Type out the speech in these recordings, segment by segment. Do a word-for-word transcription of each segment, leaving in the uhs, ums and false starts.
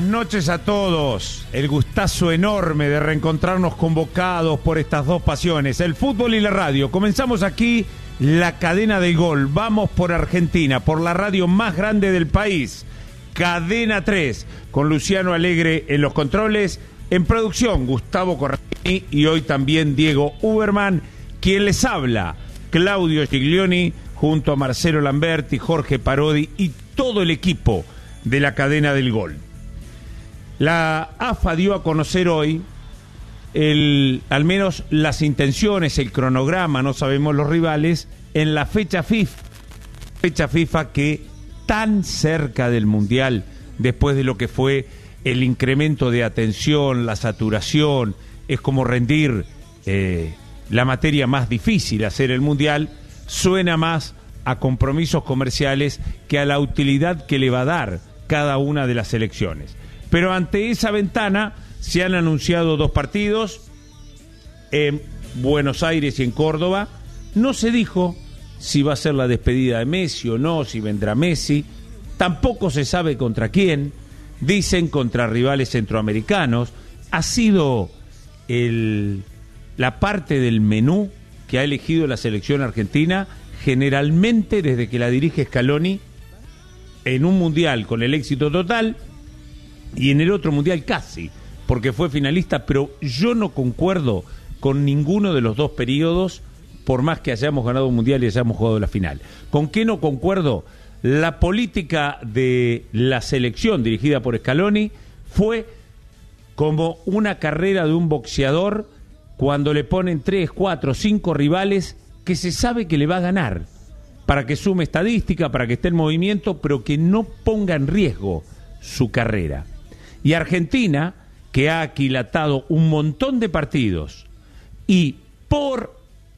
noches a todos. El gustazo enorme de reencontrarnos convocados por estas dos pasiones, el fútbol y la radio. Comenzamos aquí la cadena del gol. Vamos por Argentina, por la radio más grande del país, Cadena tres, con Luciano Alegre en los controles, en producción Gustavo Corradini y hoy también Diego Uberman, quien les habla, Claudio Giglioni, junto a Marcelo Lamberti, Jorge Parodi y todo el equipo de la cadena del gol. La A F A dio a conocer hoy el, al menos las intenciones, el cronograma, no sabemos los rivales, en la fecha FIFA, fecha FIFA que tan cerca del Mundial, después de lo que fue el incremento de atención, la saturación, es como rendir eh, la materia más difícil, hacer el Mundial, suena más a compromisos comerciales que a la utilidad que le va a dar cada una de las elecciones. Pero ante esa ventana se han anunciado dos partidos en Buenos Aires y en Córdoba. No se dijo si va a ser la despedida de Messi o no, si vendrá Messi. Tampoco se sabe contra quién. Dicen contra rivales centroamericanos. Ha sido el, la parte del menú que ha elegido la selección argentina, generalmente desde que la dirige Scaloni, en un mundial con el éxito total y en el otro mundial casi, porque fue finalista, pero yo no concuerdo con ninguno de los dos periodos, por más que hayamos ganado un mundial y hayamos jugado la final. ¿Con qué no concuerdo? La política de la selección dirigida por Scaloni fue como una carrera de un boxeador cuando le ponen tres, cuatro, cinco rivales que se sabe que le va a ganar, para que sume estadística, para que esté en movimiento, pero que no ponga en riesgo su carrera. Y Argentina, que ha aquilatado un montón de partidos y por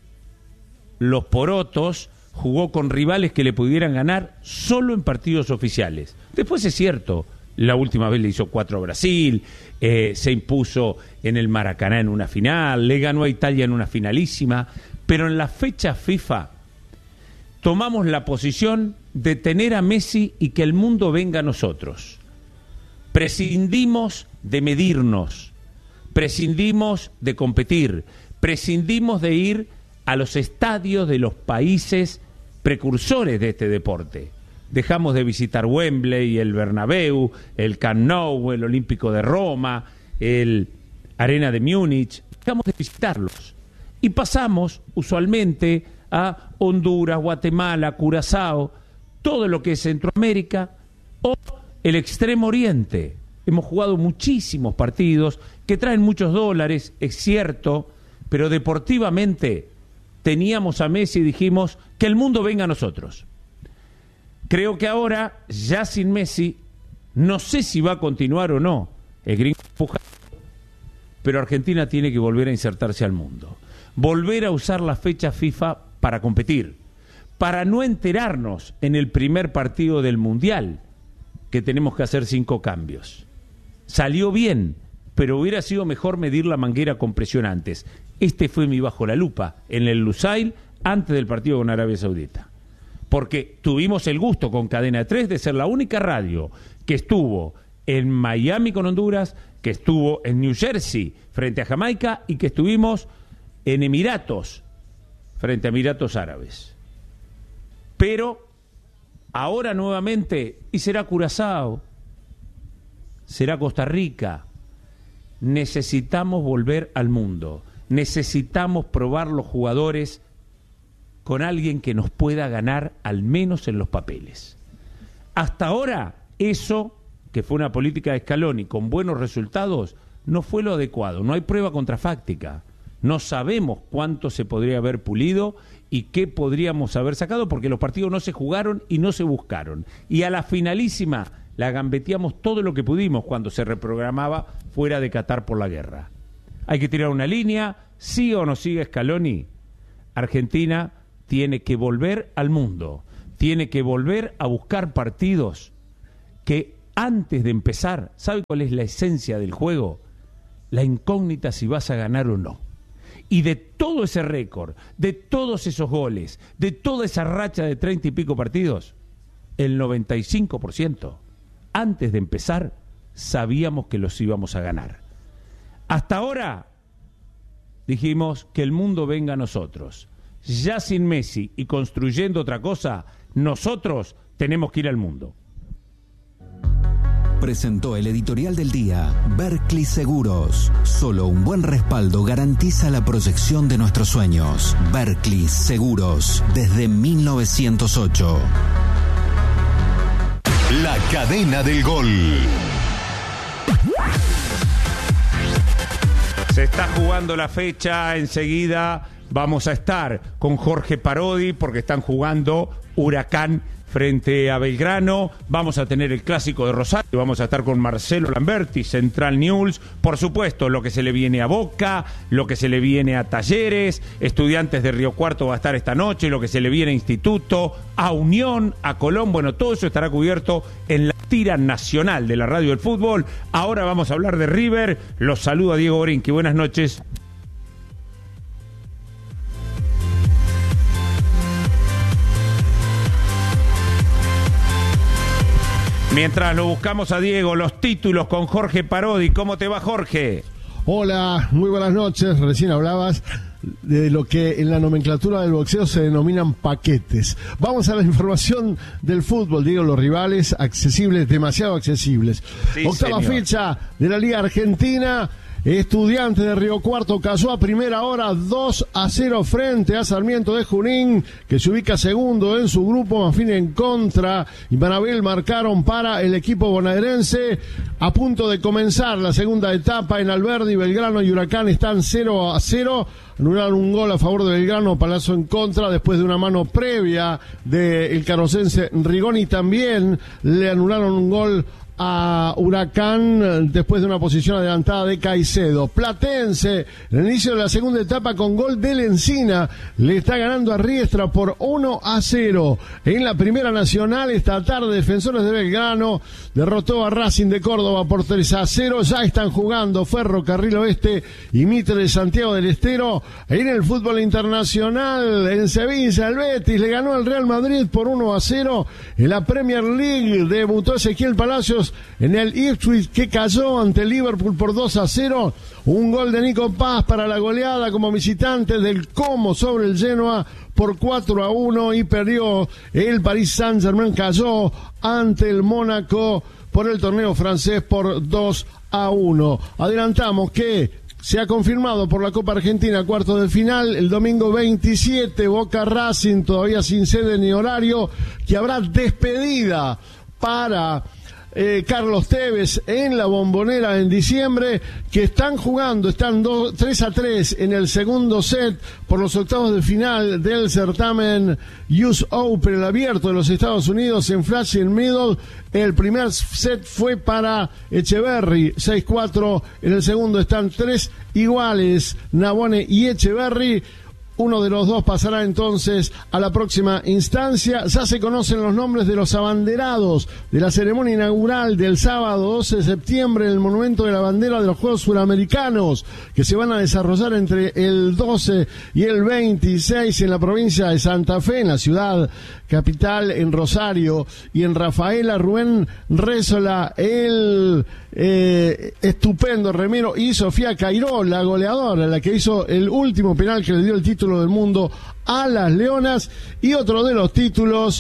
los porotos jugó con rivales que le pudieran ganar solo en partidos oficiales. Después es cierto, la última vez le hizo cuatro a Brasil, eh, se impuso en el Maracaná en una final, le ganó a Italia en una finalísima, pero en la fecha FIFA tomamos la posición de tener a Messi y que el mundo venga a nosotros. Prescindimos de medirnos, prescindimos de competir, prescindimos de ir a los estadios de los países precursores de este deporte. Dejamos de visitar Wembley, el Bernabéu, el Camp Nou, el Olímpico de Roma, el Arena de Múnich. Dejamos de visitarlos y pasamos usualmente a Honduras, Guatemala, Curazao, todo lo que es Centroamérica o el Extremo Oriente. Hemos jugado muchísimos partidos que traen muchos dólares, es cierto, pero deportivamente teníamos a Messi y dijimos que el mundo venga a nosotros. Creo que ahora, ya sin Messi, no sé si va a continuar o no el gringo empujado, pero Argentina tiene que volver a insertarse al mundo, volver a usar la fecha FIFA para competir, para no enterarnos en el primer partido del Mundial que tenemos que hacer cinco cambios. Salió bien, pero hubiera sido mejor medir la manguera con presión antes. Este fue mi bajo la lupa en el Lusail antes del partido con Arabia Saudita, porque tuvimos el gusto con Cadena tres de ser la única radio que estuvo en Miami con Honduras, que estuvo en New Jersey frente a Jamaica y que estuvimos en Emiratos frente a Emiratos Árabes. Pero ahora nuevamente, y será Curazao, será Costa Rica, necesitamos volver al mundo, necesitamos probar los jugadores con alguien que nos pueda ganar al menos en los papeles. Hasta ahora, eso, que fue una política de Scaloni con buenos resultados, no fue lo adecuado, no hay prueba contrafáctica. No sabemos cuánto se podría haber pulido y qué podríamos haber sacado, porque los partidos no se jugaron y no se buscaron. Y a la finalísima la gambeteamos todo lo que pudimos cuando se reprogramaba fuera de Qatar por la guerra. Hay que tirar una línea, sí o no sigue Scaloni. Argentina tiene que volver al mundo, tiene que volver a buscar partidos que antes de empezar, ¿sabe cuál es la esencia del juego? La incógnita si vas a ganar o no. Y de todo ese récord, de todos esos goles, de toda esa racha de treinta y pico partidos, el noventa y cinco por ciento, antes de empezar, sabíamos que los íbamos a ganar. Hasta ahora dijimos que el mundo venga a nosotros. Ya sin Messi y construyendo otra cosa, nosotros tenemos que ir al mundo. Presentó el editorial del día Berkley Seguros. Solo un buen respaldo garantiza la proyección de nuestros sueños. Berkley Seguros, desde mil novecientos ocho. La cadena del gol. Se está jugando la fecha, enseguida vamos a estar con Jorge Parodi porque están jugando Huracán frente a Belgrano. Vamos a tener el clásico de Rosario, vamos a estar con Marcelo Lamberti, Central News, por supuesto lo que se le viene a Boca, lo que se le viene a Talleres, Estudiantes de Río Cuarto va a estar esta noche, lo que se le viene a Instituto, a Unión, a Colón, bueno, todo eso estará cubierto en la tira nacional de la radio del fútbol. Ahora vamos a hablar de River, los saluda Diego Borinqui, buenas noches. Mientras lo buscamos a Diego, los títulos con Jorge Parodi. ¿Cómo te va, Jorge? Hola, muy buenas noches. Recién hablabas de lo que en la nomenclatura del boxeo se denominan paquetes. Vamos a la información del fútbol, digo, los rivales accesibles, demasiado accesibles. Sí, Octava señor. Fecha de la Liga Argentina. Estudiantes de Río Cuarto cayó a primera hora dos a cero frente a Sarmiento de Junín, que se ubica segundo en su grupo. Manfín en contra y Manabel marcaron para el equipo bonaerense. A punto de comenzar la segunda etapa en Alberdi, Belgrano y Huracán están cero a cero. Anularon un gol a favor de Belgrano, Palazzo en contra, después de una mano previa del carrocense Rigoni. También le anularon un gol a Huracán después de una posición adelantada de Caicedo. Platense, en el inicio de la segunda etapa con gol del Encina, le está ganando a Riestra por uno a cero. En la Primera Nacional esta tarde, Defensores de Belgrano derrotó a Racing de Córdoba por tres a cero. Ya están jugando Ferro Carril Oeste y Mitre de Santiago del Estero. En el fútbol internacional, en Sevilla, el Betis le ganó al Real Madrid por uno a cero. En la Premier League debutó Ezequiel Palacios en el Ipswich, que cayó ante el Liverpool por dos a cero. Un gol de Nico Paz para la goleada como visitante del Como sobre el Genoa por cuatro a uno, y perdió el Paris Saint-Germain, cayó ante el Mónaco por el torneo francés por dos a uno. Adelantamos que se ha confirmado por la Copa Argentina cuartos de final el domingo veintisiete, Boca Racing, todavía sin sede ni horario, que habrá despedida para Eh, Carlos Tevez en la Bombonera en diciembre, que están jugando, están tres a tres en el segundo set por los octavos de final del certamen U S Open, el abierto de los Estados Unidos, en Flushing Meadows. El primer set fue para Echeverry, seis cuatro, en el segundo están tres iguales, Nabone y Echeverry. Uno de los dos pasará entonces a la próxima instancia. Ya se conocen los nombres de los abanderados de la ceremonia inaugural del sábado doce de septiembre en el Monumento de la Bandera de los Juegos Suramericanos, que se van a desarrollar entre el doce y el veintiséis en la provincia de Santa Fe, en la ciudad capital, en Rosario y en Rafaela. Rubén Rézola, el eh, estupendo remero, y Sofía Cairó, la goleadora, la que hizo el último penal que le dio el título del mundo a las Leonas. Y otro de los títulos,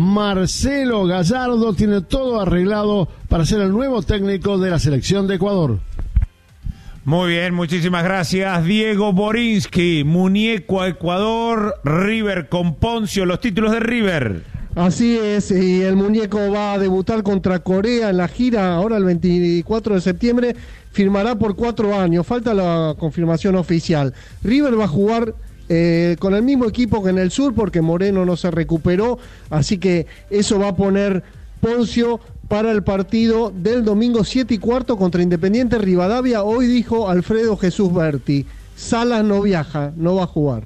Marcelo Gallardo, tiene todo arreglado para ser el nuevo técnico de la selección de Ecuador. Muy bien, muchísimas gracias, Diego Borinqui. Muñeco a Ecuador, River con Poncio, los títulos de River. Así es, y el muñeco va a debutar contra Corea en la gira ahora el veinticuatro de septiembre, firmará por cuatro años, falta la confirmación oficial. River va a jugar eh, con el mismo equipo que en el sur porque Moreno no se recuperó, así que eso va a poner Poncio para el partido del domingo siete y cuarto contra Independiente Rivadavia. Hoy dijo Alfredo Jesús Berti, Salas no viaja, no va a jugar.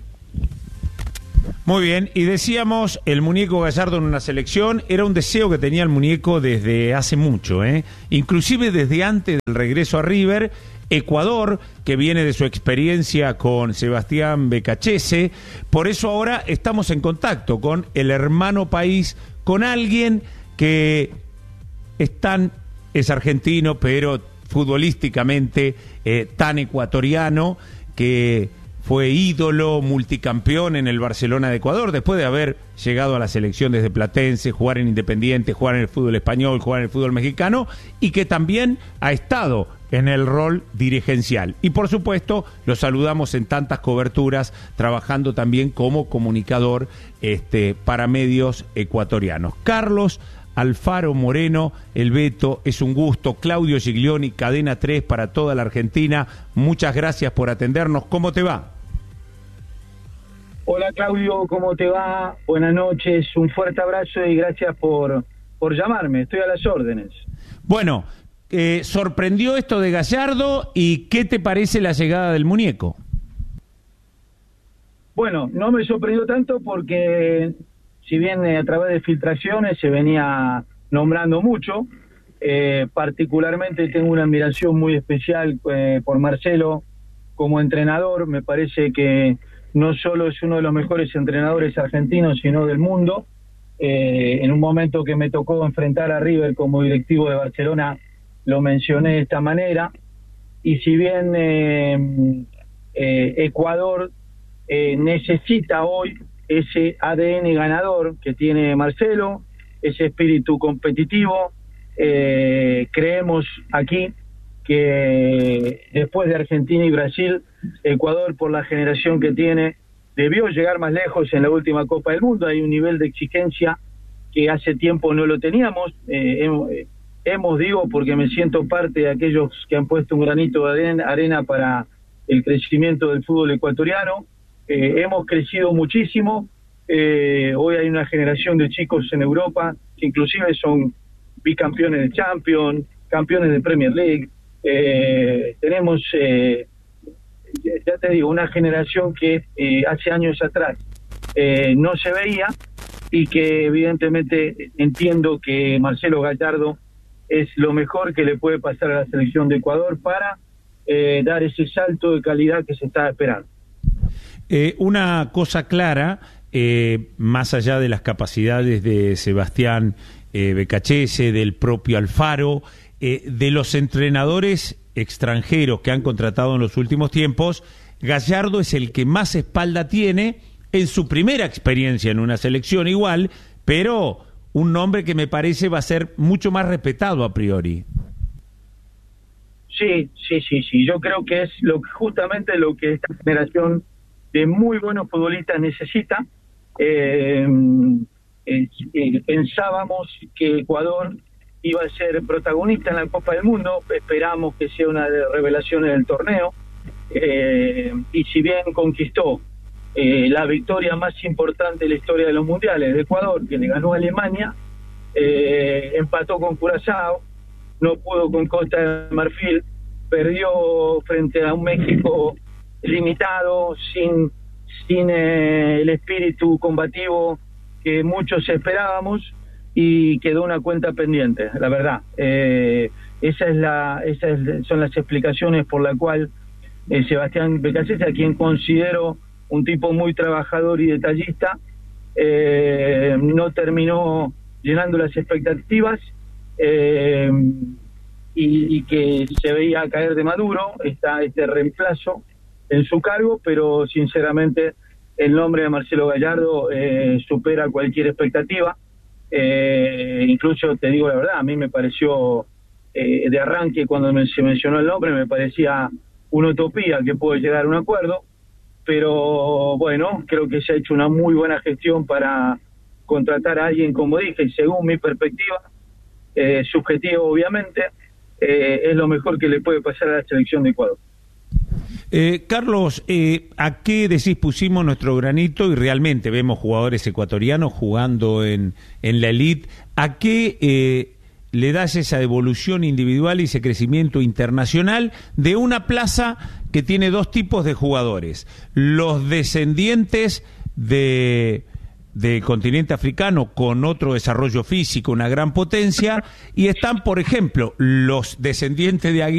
Muy bien, y decíamos, el muñeco Gallardo en una selección, era un deseo que tenía el muñeco desde hace mucho, ¿eh? Inclusive desde antes del regreso a River. Ecuador, que viene de su experiencia con Sebastián Becachese, por eso ahora estamos en contacto con el hermano país, con alguien que están es argentino, pero futbolísticamente eh, tan ecuatoriano, que fue ídolo, multicampeón en el Barcelona de Ecuador, después de haber llegado a la selección desde Platense, jugar en Independiente, jugar en el fútbol español, jugar en el fútbol mexicano, y que también ha estado en el rol dirigencial. Y por supuesto, lo saludamos en tantas coberturas, trabajando también como comunicador este, para medios ecuatorianos. Carlos Alfaro Moreno, el Beto, es un gusto. Claudio Giglioni, Cadena tres para toda la Argentina. Muchas gracias por atendernos. ¿Cómo te va? Hola Claudio, ¿cómo te va? Buenas noches, un fuerte abrazo y gracias por, por llamarme. Estoy a las órdenes. Bueno, eh, sorprendió esto de Gallardo, y ¿qué te parece la llegada del muñeco? Bueno, no me sorprendió tanto porque, si bien eh, a través de filtraciones se venía nombrando mucho, eh, particularmente tengo una admiración muy especial eh, por Marcelo como entrenador. Me parece que no solo es uno de los mejores entrenadores argentinos, sino del mundo. Eh, en un momento que me tocó enfrentar a River como directivo de Barcelona, lo mencioné de esta manera. Y si bien eh, eh, Ecuador eh, necesita hoy ese A D N ganador que tiene Marcelo, ese espíritu competitivo, eh, creemos aquí que después de Argentina y Brasil, Ecuador, por la generación que tiene, debió llegar más lejos en la última Copa del Mundo. Hay un nivel de exigencia que hace tiempo no lo teníamos. Eh, hemos, hemos, digo, porque me siento parte de aquellos que han puesto un granito de arena para el crecimiento del fútbol ecuatoriano. Eh, hemos crecido muchísimo. Eh, hoy hay una generación de chicos en Europa que inclusive son bicampeones de Champions, campeones de Premier League. Eh, tenemos, eh, ya te digo, una generación que eh, hace años atrás eh, no se veía, y que evidentemente entiendo que Marcelo Gallardo es lo mejor que le puede pasar a la selección de Ecuador para eh, dar ese salto de calidad que se está esperando. Eh, una cosa clara, eh, más allá de las capacidades de Sebastián eh, Becachese, del propio Alfaro, eh, de los entrenadores extranjeros que han contratado en los últimos tiempos, Gallardo es el que más espalda tiene en su primera experiencia en una selección igual, pero un nombre que me parece va a ser mucho más respetado a priori. Sí, sí, sí, sí. Yo creo que es lo justamente lo que esta generación de muy buenos futbolistas necesita. Eh, eh, eh, pensábamos que Ecuador iba a ser protagonista en la Copa del Mundo, esperamos que sea una de revelaciones del torneo, eh, y si bien conquistó eh, la victoria más importante de la historia de los mundiales de Ecuador, que le ganó a Alemania, eh, empató con Curazao, no pudo con Costa de Marfil, perdió frente a un México limitado, sin, sin eh, el espíritu combativo que muchos esperábamos, y quedó una cuenta pendiente, la verdad. Eh, esa es la, esas son las explicaciones por la cual eh, Sebastián Becachese, a quien considero un tipo muy trabajador y detallista, eh, no terminó llenando las expectativas, eh, y, y que se veía caer de maduro está este reemplazo en su cargo, pero sinceramente el nombre de Marcelo Gallardo eh, supera cualquier expectativa. Eh, incluso te digo la verdad, a mí me pareció eh, de arranque, cuando me, se mencionó el nombre, me parecía una utopía que puede llegar a un acuerdo, pero bueno, creo que se ha hecho una muy buena gestión para contratar a alguien, como dije, y según mi perspectiva, eh, subjetiva obviamente, eh, es lo mejor que le puede pasar a la selección de Ecuador. Eh, Carlos, eh, ¿a qué decís pusimos nuestro granito? Y realmente vemos jugadores ecuatorianos jugando en, en la elite. ¿A qué eh, le das esa evolución individual y ese crecimiento internacional de una plaza que tiene dos tipos de jugadores? Los descendientes de... del continente africano con otro desarrollo físico, una gran potencia, y están, por ejemplo, los descendientes de Aguilar